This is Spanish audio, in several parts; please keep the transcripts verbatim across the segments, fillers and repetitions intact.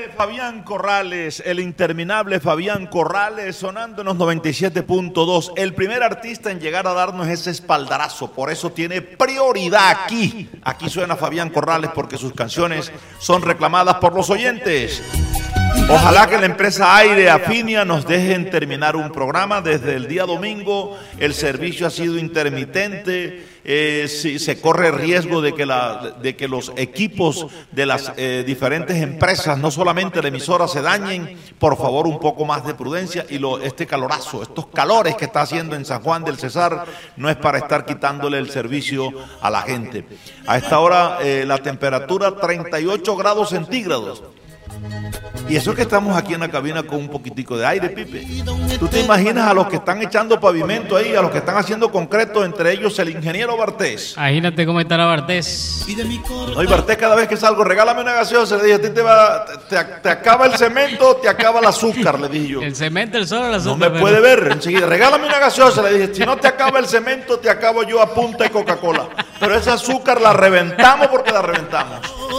Fabián Corrales, el interminable Fabián Corrales, sonando en los noventa y siete punto dos, el primer artista en llegar a darnos ese espaldarazo, por eso tiene prioridad aquí. Aquí suena Fabián Corrales porque sus canciones son reclamadas por los oyentes. Ojalá que la empresa Aire Afinia nos dejen terminar un programa. Desde el día domingo el servicio ha sido intermitente. Eh, si, se corre riesgo de que, la, de que los equipos de las eh, diferentes empresas, no solamente la emisora, se dañen. Por favor, un poco más de prudencia. Y lo, este calorazo, estos calores que está haciendo en San Juan del Cesar, no es para estar quitándole el servicio a la gente. A esta hora eh, la temperatura treinta y ocho grados centígrados. Y eso que estamos aquí en la cabina con un poquitico de aire, Pipe. ¿Tú te imaginas a los que están echando pavimento ahí, a los que están haciendo concreto, entre ellos el ingeniero Bartés? Imagínate cómo estará Bartés. No, y Bartés, cada vez que salgo, regálame una gaseosa. Le dije, a ti te, va, te, te acaba el cemento, te acaba el azúcar, le dije yo. El cemento, el sol, el azúcar. No me puede ver, enseguida, regálame una gaseosa. Le dije, si no te acaba el cemento, te acabo yo a punta de Coca-Cola. Pero ese azúcar la reventamos porque la reventamos.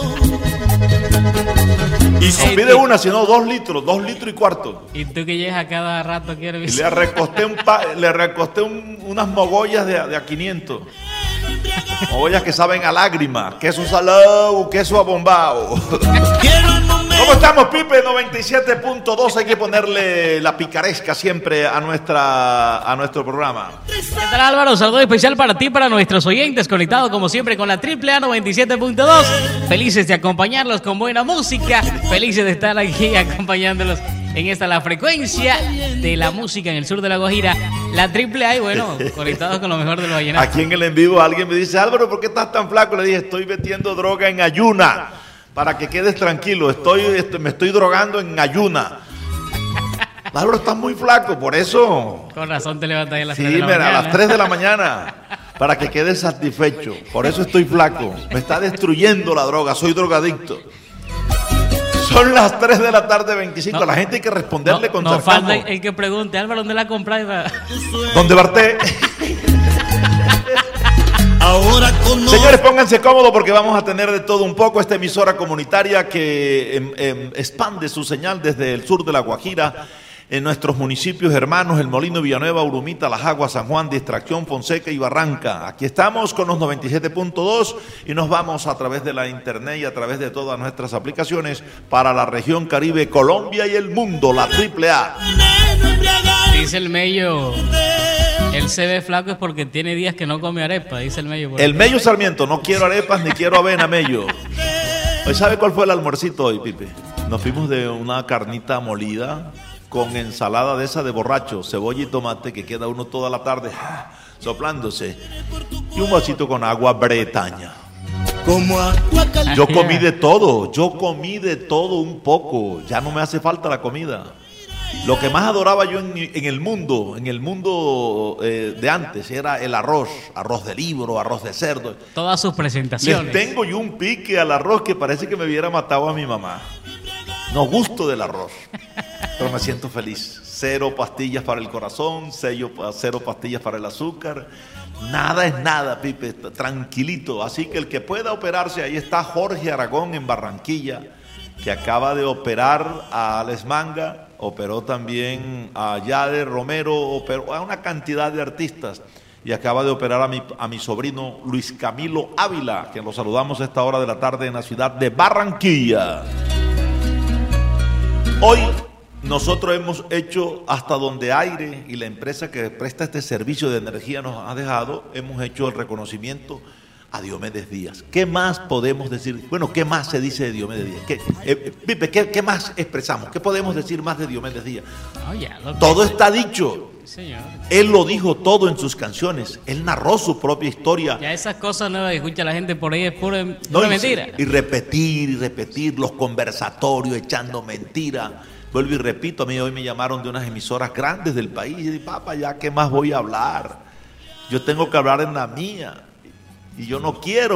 Y no pide una, sino dos litros, dos litros y cuarto. Y tú que llegas a cada rato quieres. Y le recosté, un pa, le recosté un, unas mogollas de, de a quinientos. Mogollas que saben a lágrima, queso salado, queso abombado. ¿Cómo estamos, Pipe? noventa y siete punto dos, hay que ponerle la picaresca siempre a, nuestra, a nuestro programa. ¿Qué tal, Álvaro? Saludo especial para ti, para nuestros oyentes, conectados como siempre con la Triple A noventa y siete punto dos. Felices de acompañarlos con buena música, felices de estar aquí acompañándolos en esta la frecuencia de la música en el sur de La Guajira, la Triple A, y bueno, conectados con lo mejor de los vallenatos. Aquí en el en vivo alguien me dice, Álvaro, ¿por qué estás tan flaco? Le dije, estoy metiendo droga en ayuna. Para que quedes tranquilo, estoy, estoy, me estoy drogando en ayuna. Álvaro, estás muy flaco, por eso. Con razón te levantas a las sí, tres de la mira, mañana. a las tres de la mañana. Para que quedes satisfecho. Por eso estoy flaco. Me está destruyendo la droga, soy drogadicto. Son las tres de la tarde, veinticinco. No, la gente hay que responderle no, con no sarcasmo. falta el que pregunte, Álvaro, ¿dónde la compras? ¿Dónde Barté? Ahora Señores, pónganse cómodos porque vamos a tener de todo un poco. Esta emisora comunitaria que em, em, expande su señal desde el sur de La Guajira, en nuestros municipios hermanos, El Molino, Villanueva, Urumita, Las Aguas, San Juan, Distracción, Fonseca y Barranca. Aquí estamos con los noventa y siete punto dos y nos vamos a través de la internet y a través de todas nuestras aplicaciones para la región Caribe, Colombia y el mundo, la Triple A. Dice el Mello, él se ve flaco es porque tiene días que no come arepa, dice el Mello. El Mello Sarmiento, no quiero arepas ni quiero avena, Mello. Hoy, ¿sabe cuál fue el almuercito hoy, Pipe? Nos fuimos de una carnita molida con ensalada de esa de borracho, cebolla y tomate, que queda uno toda la tarde soplándose, y un vasito con agua Bretaña. Yo comí de todo, yo comí de todo un poco, ya no me hace falta la comida. Lo que más adoraba yo en, en el mundo, en el mundo eh, de antes, era el arroz, arroz de libro, arroz de cerdo. Todas sus presentaciones. Les tengo yo un pique al arroz que parece que me hubiera matado a mi mamá. No gusto del arroz, pero me siento feliz. Cero pastillas para el corazón, cero, cero pastillas para el azúcar. Nada es nada, Pipe, tranquilito. Así que el que pueda operarse, ahí está Jorge Aragón en Barranquilla, que acaba de operar a Alex Manga. Operó también a Yade Romero, operó a una cantidad de artistas y acaba de operar a mi, a mi sobrino Luis Camilo Ávila, que lo saludamos a esta hora de la tarde en la ciudad de Barranquilla. Hoy nosotros hemos hecho hasta donde Aire y la empresa que presta este servicio de energía nos ha dejado, hemos hecho el reconocimiento a Diomedes Díaz. ¿Qué más podemos decir? Bueno, ¿qué más se dice de Diomedes Díaz? ¿Qué, eh, Pipe, ¿qué, ¿qué más expresamos? ¿Qué podemos decir más de Diomedes Díaz? Oh, ya, lo todo está dicho. Señor. Él lo dijo todo en sus canciones. Él narró su propia historia. Ya esas cosas nuevas que escucha la gente por ahí es pura, pura no, y, mentira. Y repetir y repetir los conversatorios echando mentira. Vuelvo y repito, a mí hoy me llamaron de unas emisoras grandes del país y dije, papá, ya qué más voy a hablar. Yo tengo que hablar en la mía. Y yo no quiero